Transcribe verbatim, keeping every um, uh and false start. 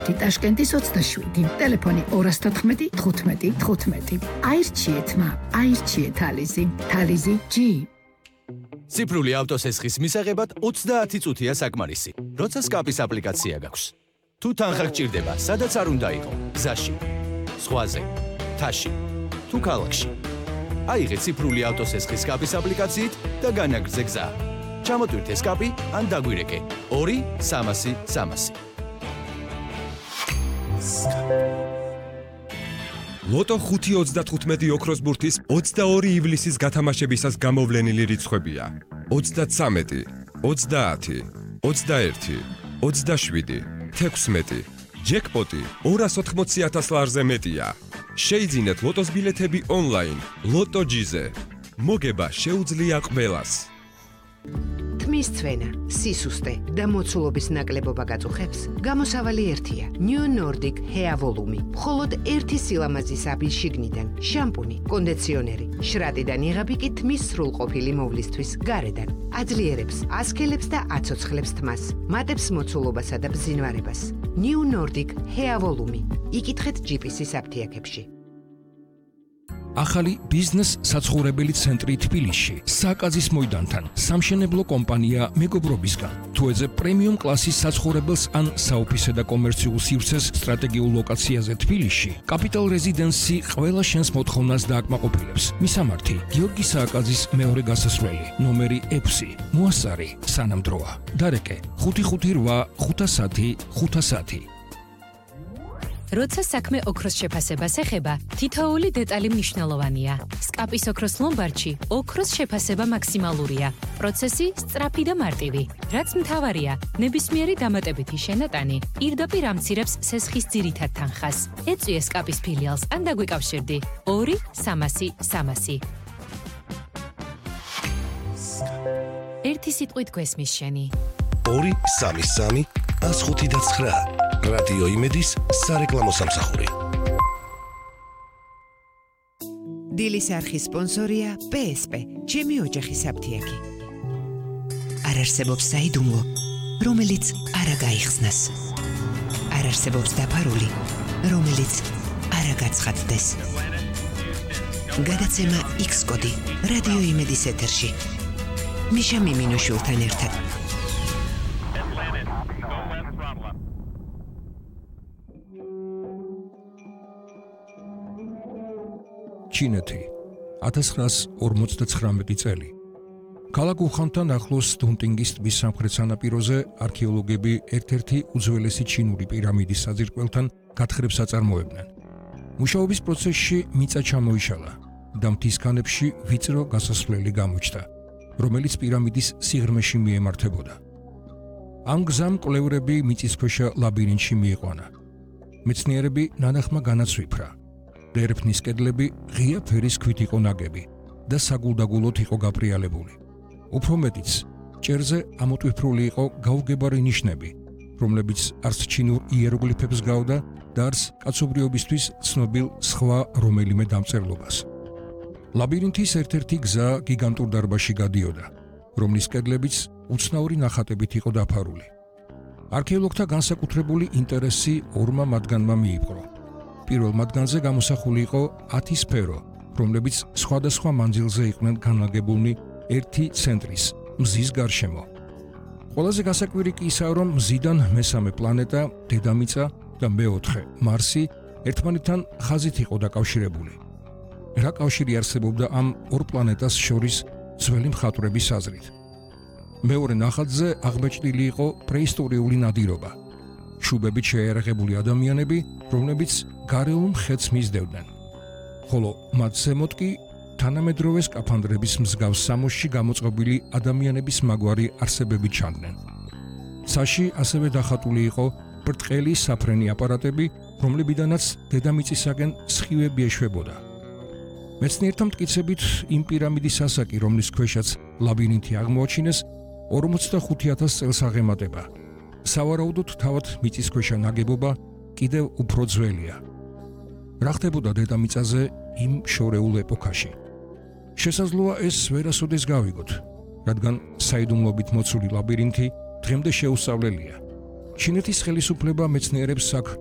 ტაშკენტის ოცდაშვიდი, ტელეფონი ორას თოთხმეტი თხუთმეტი თხუთმეტი. აირჩიეთ მა, აირჩიეთ თალიზი, თალიზი G. ციფრული ავტოსესხის მისაღებად ოცდაათი წუთია საკმარისი, როცა სკაპის აპლიკაცია გაქვს. თუ თანხა გჭირდება, სადაც არ უნდა იყო, გზაში, ზღვაზე, თაში, თუ ქალაქში. აიღე ციფრული ავტოსესხის სკაპის აპლიკაციით და განაგრძე გზა. ჩამოტვირთე სკაპი ან დაგვირეკე ორი სამასი სამასი. ლოტო ხუთი ოცდათხუთმეტი ოქროს ბურთის ოცდაორი ივლისის გათამაშებისას გამოვლენილი რიცხვებია: ოცდაცამეტი, ოცდაათი, ოცდაერთი, ოცდაშვიდი, თექვსმეტი. ჯეკპოტი ორას ოთხმოცი ათას ლარზე მეტია. შეიძინეთ ლოტოს ბილეთები ონლაინ ლოტო ჯიზე. მოგება შეუძლია ყველას. თმის ცვენა, სისუსტე და მოცულობის ნაკლებობა გაწუხებს, გამოსავალი ერთია. New Nordic Hair Volume. მხოლოდ ერთი სილამაზის აბის შიგნიდან, შამპუნი, კონდიციონერი, შრატიდან იღები კი თმის სრულყოფილი მოვლისთვის გარედან. აძლიერებს, ასქელებს და აცოცხლებს თმას, მატებს მოცულობასა და ბზინვარებას. New Nordic Hair Volume. იკითხეთ ჯიპისის აფთიაქებში. ახალი ბიზნეს საცხოვრებელი ცენტრი თბილისში, საკაზის მოედანთან, სამშენებლო კომპანია მეგობრობისგან. თუ ეძებ პრემიუმ კლასის საცხოვრებელს ან საოფისე და კომერციულ სივრცეს სტრატეგიულ ლოკაციაზე თბილისში, კაპიტალ რეზიდენსი ყველა შენს მოთხოვნას დააკმაყოფილებს. მისამართი: გიორგი სააკაძის მეორე გასასვლელი, ნომერი ექვსი, მოასწარი, სანამ დროა. დარეკე: ხუთი ხუთი რვა ხუთასათი ხუთასათი. როცა საქმე ოქროს შეფასებას ეხება, თითოეული დეტალი მნიშვნელოვანია. სკაპის ოქროს ლომბარდში ოქროს შეფასება მაქსიმალურია. პროცესი სწრაფი და მარტივი. რაც მთავარია, ნებისმიერი დამატებითი შენატანი პირდაპირ ამცირებს სესხის ძირითად თანხას. ეწვიე სკაპის ფილიალს ან დაგვიკავშირდი ორი სამასი სამასი. ერთი სიტყვით გვესმის შენი. ორი სამი სამი ას ხუთი და ცხრა. რადიო იმედის სარეკლამო სამსახური. დილის არხის სპონსორია პე ეს პე, ჩემი ოჯახის აფთიაქი. არ არსებობს საიდუმლო, რომელიც არ გაიხსნას. არ არსებობს დაფარული, რომელიც არ გაცხადდეს. გადაცემა X კოდი, რადიო იმედის ეთერში. მიშა მიმინოშულთან ერთად. ჩინეთი, ათას ცხრაას ორმოცდაცხრამეტი წელი. ქალაქ უხანთან ახლოს დუნტინგის ტბის სამხრეთ სანაპიროზე არქეოლოგები ერთ-ერთი უძველესი ჩინური პირამიდის საძირკველთან გათხრებს აწარმოებდნენ. მუშაობის პროცესში მიწა ჩამოიშალა და მთის ქანებში ვიწრო გასასვლელი გამოჩნდა, რომელიც პირამიდის სიღრმეში მიემართებოდა. ამ გზამ კვლევრები მიწისქვეშა ლაბირინთში მიიყვანა. მეცნიერები ნანახმა განაცვიფრა. დერფნის კედლები ღია ფერის ქვით იყო ნაგები და საგულდაგულოდ იყო გაფრიალებული. უფრო მეტიც, ჭერზე ამოტვიფრული იყო გაუგებარი ნიშნები, რომლებიც არც ჩინურ იეროგლიფებს გაოდა და არც კაცობრიობისთვის ცნობილ სხვა რომელიმე დამწერლობას. ლაბირინთის ერთ-ერთი გზა გიგანტურ დარბაზში გადიოდა, რომლის კედლებიც უცნაური ნახატებით იყო დაფარული. არქეოლოგთა განსაკუთრებული ინტერესი ორმა მათგანმა მიიპყრო. პირველ მათგანზე გამოსახული იყო ათი სფერო, რომლებიც სხვადასხვა მანძილზე იყვნენ განლაგებულნი ერთი ცენტრის, მზის გარშემო. ყველაზე გასაკვირი კი ისაა, რომ მზიდან მესამე პლანეტა, დედამიწა და მეოთხე, მარსი, ერთმანეთთან ხაზით იყო დაკავშირებული. რა კავშირი არსებობდა ამ ორ პლანეტას შორის ძველი მხატვრების აზრით? მეორე ნახატზე აღბეჭდილი იყო პრეისტორიული ნადირობა. შუბებით შეიარაღებული ადამიანები, რომლებიც გარეულ მხედს მისდევდნენ. ხოლო მათ ზემოთ კი თანამედროვე სკაფანდრების მსგავს სამოსში გამოწყობილი ადამიანების მაგვარი არსებები ჩანდნენ. ცაში ასევე დახატული იყო ბრტყელი საფრენი აპარატები, რომლებიდანაც დედამიწისაგენ სხივები ეშვებოდა. მეცნიერთა მტკიცებით იმ პირამიდის ასაკი, რომლის ქვეშაც ლაბირინთი აღმოაჩინეს, ორმოცდახუთი ათას წელს აღემატება. სავარაუდოდ თავად მიწისქვეშა ნაგებობა კიდევ უფრო ძველია. რა ხდებოდა დედამიწაზე იმ შორეულ ეპოქაში? შესაძლოა ეს ვერასოდეს გავიგოთ, რადგან საიდუმლობით მოცული ლაბირინთი დღემდე შეუსწავლელია. ჩინეთის ხელისუფლება მეცნიერებს აქ